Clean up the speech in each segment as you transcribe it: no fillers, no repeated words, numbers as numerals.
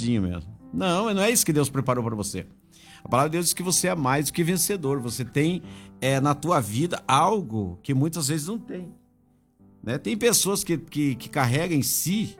rapidinho mesmo. Não é isso que Deus preparou para você. A palavra de Deus diz que você é mais do que vencedor. Você tem na tua vida algo que muitas vezes não tem. Né? Tem pessoas que carregam em si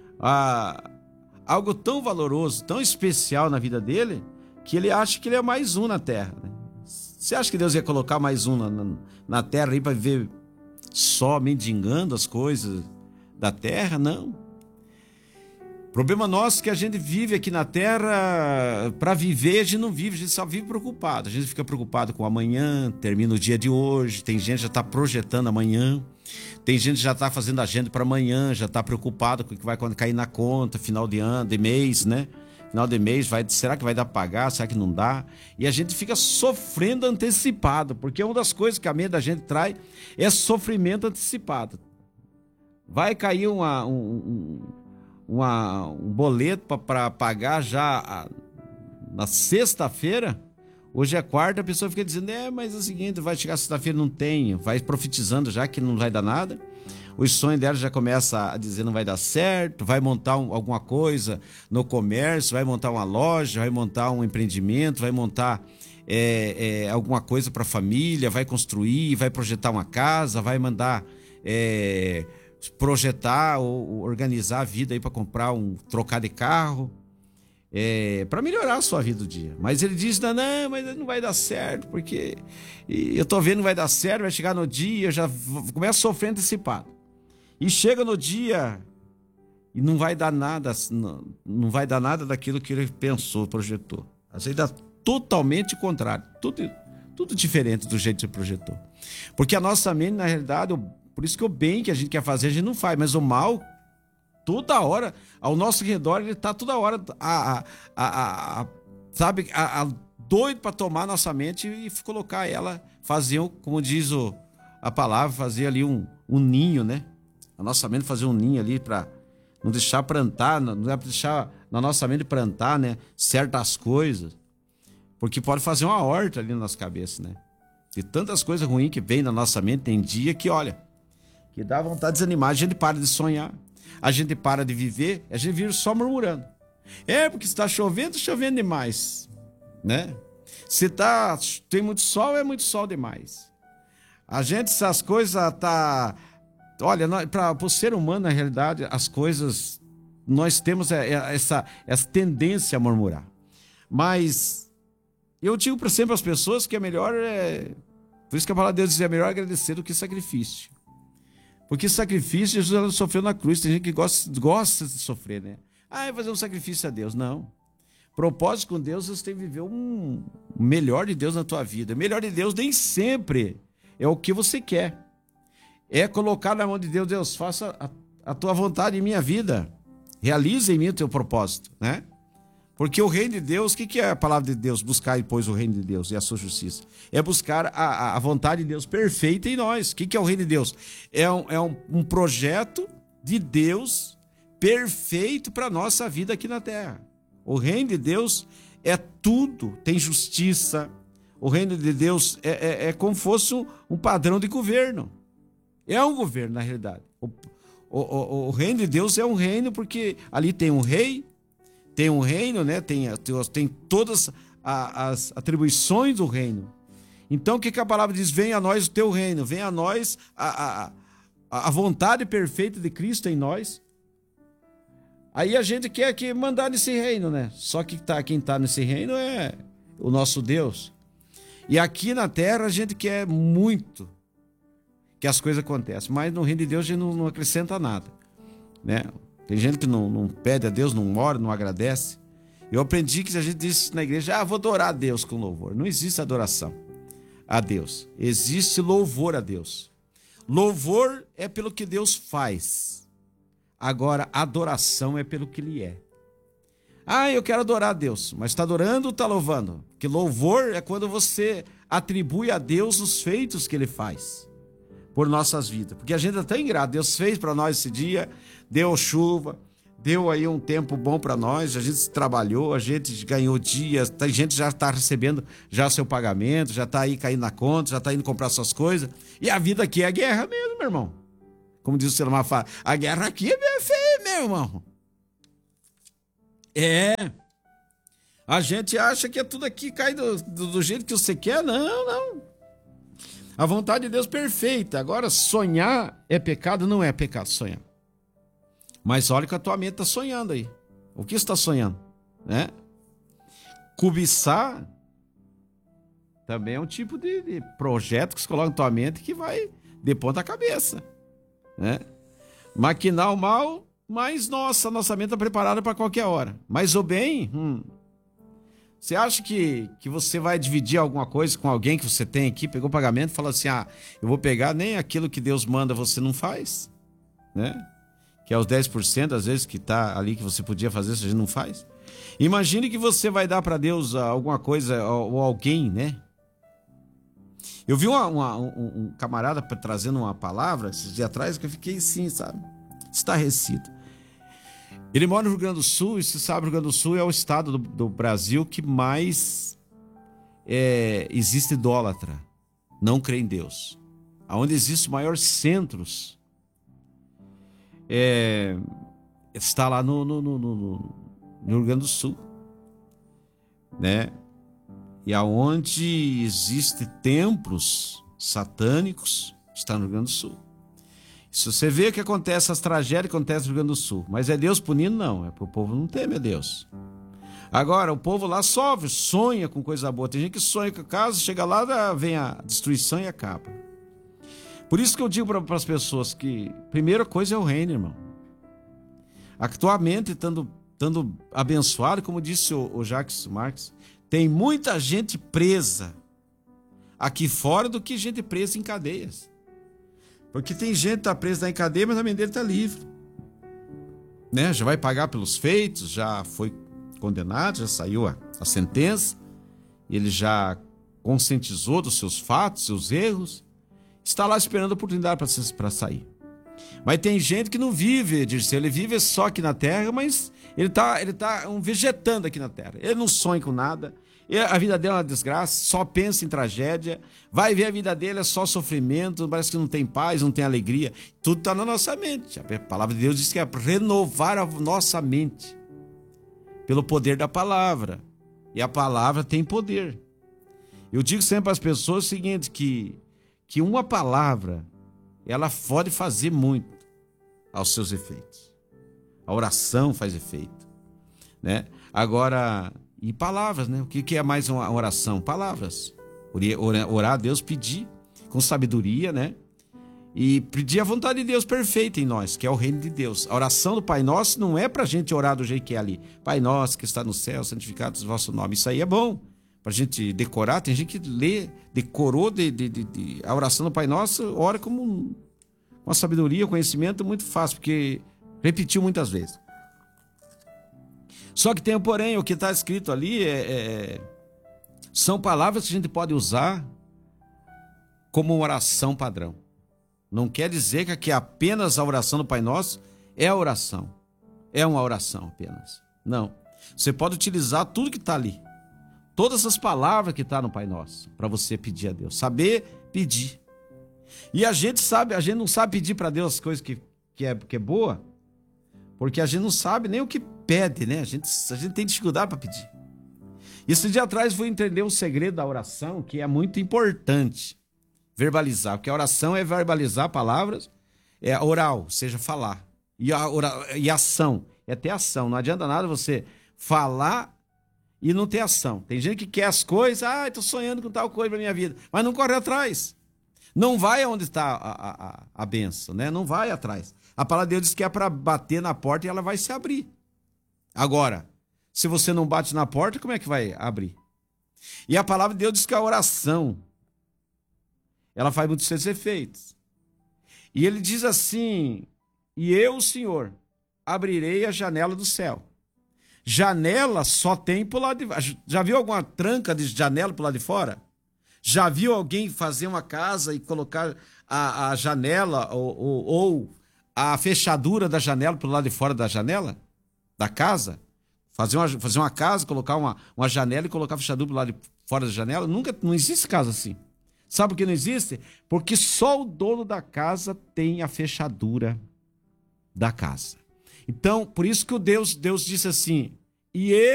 algo tão valoroso, tão especial na vida dele, que ele acha que ele é mais um na terra. Né? Você acha que Deus ia colocar mais um na terra aí para viver só mendigando as coisas da terra? Não. Problema nosso é que a gente vive aqui na terra, para viver a gente não vive, a gente só vive preocupado. A gente fica preocupado com amanhã, termina o dia de hoje, tem gente que já está projetando amanhã, tem gente que já está fazendo agenda para amanhã, já está preocupado com o que vai quando cair na conta, final de ano, de mês, né? Final de mês, será que vai dar para pagar? Será que não dá? E a gente fica sofrendo antecipado, porque uma das coisas que a mente da gente traz é sofrimento antecipado. Vai cair um boleto para pagar já na sexta-feira. Hoje é quarta, a pessoa fica dizendo, mas é o seguinte, vai chegar sexta-feira, não tenho. Vai profetizando já que não vai dar nada. Os sonhos dela já começa a dizer não vai dar certo, vai montar alguma coisa no comércio, vai montar uma loja, vai montar um empreendimento, vai montar alguma coisa para a família, vai construir, vai projetar uma casa, vai mandar projetar ou organizar a vida aí para comprar trocar de carro, para melhorar a sua vida do dia. Mas ele diz, não, mas não vai dar certo, porque eu tô vendo que não vai dar certo, vai chegar no dia, eu já começo a sofrer antecipado. E chega no dia e não vai dar nada, não vai dar nada daquilo que ele pensou, projetou. Às vezes dá totalmente o contrário, tudo diferente do jeito que ele projetou. Porque a nossa mente, na realidade, por isso que o bem que a gente quer fazer, a gente não faz, mas o mal, toda hora, ao nosso redor, ele está toda hora doido para tomar a nossa mente e colocar ela, fazer, como diz a palavra, fazer ali um ninho, né? A nossa mente fazer um ninho ali para não deixar plantar, não é para deixar na nossa mente plantar, né? Certas coisas, porque pode fazer uma horta ali na nossa cabeça, né? De tantas coisas ruins que vem na nossa mente, tem dia que, olha, que dá vontade de desanimar, a gente para de sonhar, a gente para de viver, a gente vive só murmurando. Porque se está chovendo demais, né? Se tem muito sol, é muito sol demais. A gente, se as coisas olha, para o ser humano, na realidade, as coisas, nós temos essa tendência a murmurar. Mas eu digo sempre às pessoas que é melhor, por isso que a palavra de Deus diz, é melhor agradecer do que sacrifício. Porque sacrifício, Jesus sofreu na cruz. Tem gente que gosta de sofrer, né? Fazer um sacrifício a Deus. Não. Propósito com Deus, você tem que viver o melhor de Deus na tua vida. O melhor de Deus nem sempre é o que você quer. É colocar na mão de Deus, Deus, faça a tua vontade em minha vida. Realize em mim o teu propósito, né? Porque o reino de Deus, o que é a palavra de Deus? Buscar, pois, o reino de Deus e a sua justiça. É buscar a vontade de Deus perfeita em nós. O que é o reino de Deus? É um projeto de Deus perfeito para a nossa vida aqui na terra. O reino de Deus é tudo, tem justiça. O reino de Deus é como fosse um padrão de governo. É um governo, na realidade. O reino de Deus é um reino porque ali tem um rei, tem um reino, né? Tem todas as atribuições do reino. Então, o que a palavra diz? Venha a nós o teu reino, venha a nós a vontade perfeita de Cristo em nós. Aí a gente quer que mandar nesse reino, né? Só que quem está nesse reino é o nosso Deus. E aqui na terra a gente quer muito que as coisas aconteçam, mas no reino de Deus a gente não acrescenta nada, né? Tem gente que não pede a Deus, não ora, não agradece. Eu aprendi que se a gente disse na igreja, vou adorar a Deus com louvor. Não existe adoração a Deus. Existe louvor a Deus. Louvor é pelo que Deus faz. Agora, adoração é pelo que Ele é. Eu quero adorar a Deus. Mas está adorando ou está louvando? Porque louvor é quando você atribui a Deus os feitos que Ele faz por nossas vidas. Porque a gente é tão ingrato. Deus fez para nós esse dia, deu chuva, deu aí um tempo bom para nós, a gente trabalhou, a gente ganhou dias, a gente já está recebendo já seu pagamento, já está aí caindo na conta, já está indo comprar suas coisas. E a vida aqui é guerra mesmo, meu irmão. Como diz o Selma, a guerra aqui é bem feia, meu irmão. É, a gente acha que é tudo aqui cai do jeito que você quer. Não, não. A vontade de Deus é perfeita. Agora, sonhar é pecado? Não é pecado sonhar. Mas olha que a tua mente está sonhando aí. O que você está sonhando? Né? Cobiçar também é um tipo de projeto que você coloca na tua mente que vai de ponta cabeça. Né? Maquinar o mal, mas nossa mente está preparada para qualquer hora. Mas o bem, você acha que você vai dividir alguma coisa com alguém que você tem aqui, pegou o pagamento e fala assim, eu vou pegar nem aquilo que Deus manda você não faz, né? Que é os 10% às vezes que está ali que você podia fazer, se a gente não faz. Imagine que você vai dar para Deus alguma coisa ou alguém, né? Eu vi um camarada trazendo uma palavra esses dias atrás que eu fiquei assim, sabe? Estarrecido. Ele mora no Rio Grande do Sul e você sabe, o Rio Grande do Sul é o estado do Brasil que mais existe idólatra, não crê em Deus. Onde existem os maiores centros está lá no Rio Grande do Sul, né? E aonde existem templos satânicos está no Rio Grande do Sul. Se você vê o que acontece, as tragédias que acontecem no Rio Grande do Sul, mas é Deus punindo? Não, é para o povo não teme a Deus. Agora, o povo lá sofre, sonha com coisa boa. Tem gente que sonha com a casa, chega lá, vem a destruição e acaba. Por isso que eu digo para as pessoas que a primeira coisa é o reino, irmão. A tua mente estando abençoada, como disse o Jacques Marques, tem muita gente presa aqui fora do que gente presa em cadeias. Porque tem gente que está presa em cadeia, mas a mente dele está livre. Né? Já vai pagar pelos feitos, já foi condenado, já saiu a sentença, ele já conscientizou dos seus fatos, seus erros, está lá esperando a oportunidade para sair. Mas tem gente que não vive, ele vive só aqui na terra, mas ele tá vegetando aqui na terra. Ele não sonha com nada, a vida dele é uma desgraça, só pensa em tragédia, vai ver a vida dele é só sofrimento, parece que não tem paz, não tem alegria. Tudo está na nossa mente. A palavra de Deus diz que é renovar a nossa mente pelo poder da palavra. E a palavra tem poder. Eu digo sempre para as pessoas o seguinte, que uma palavra, ela pode fazer muito aos seus efeitos. A oração faz efeito, né? Agora, e palavras, né? O que é mais uma oração? Palavras. Orar a Deus, pedir com sabedoria, né? E pedir a vontade de Deus perfeita em nós, que é o reino de Deus. A oração do Pai Nosso não é para a gente orar do jeito que é ali. Pai Nosso que está no céu, santificado seja o vosso nome. Isso aí é bom para a gente decorar. Tem gente que lê, decorou a oração do Pai Nosso, ora com uma sabedoria, conhecimento muito fácil, porque repetiu muitas vezes. Só que tem um porém, o que está escrito ali são palavras que a gente pode usar como uma oração padrão. Não quer dizer que apenas a oração do Pai Nosso é a oração. É uma oração apenas. Não. Você pode utilizar tudo que está ali. Todas as palavras que estão no Pai Nosso, para você pedir a Deus. Saber pedir. E a gente não sabe pedir para Deus as coisas que é boa, porque a gente não sabe nem o que pede, né? A gente tem dificuldade para pedir. Esse dia atrás eu fui entender um segredo da oração que é muito importante. Verbalizar, porque a oração é verbalizar palavras, é oral, ou seja, falar. E ação, é ter ação. Não adianta nada você falar e não ter ação. Tem gente que quer as coisas, estou sonhando com tal coisa para minha vida, mas não corre atrás. Não vai aonde está a bênção, né? Não vai atrás. A palavra de Deus diz que é para bater na porta e ela vai se abrir. Agora, se você não bate na porta, como é que vai abrir? E a palavra de Deus diz que a oração, ela faz muitos seus efeitos. E ele diz assim, e eu, Senhor, abrirei a janela do céu. Janela só tem pro lado de... Já viu alguma tranca de janela pro lado de fora? Já viu alguém fazer uma casa e colocar a janela ou a fechadura da janela pro lado de fora da janela? Da casa? Fazer uma casa, colocar uma janela e colocar a fechadura pro lado de fora da janela? Não existe casa assim. Sabe por que não existe? Porque só o dono da casa tem a fechadura da casa. Então, por isso que Deus disse assim, E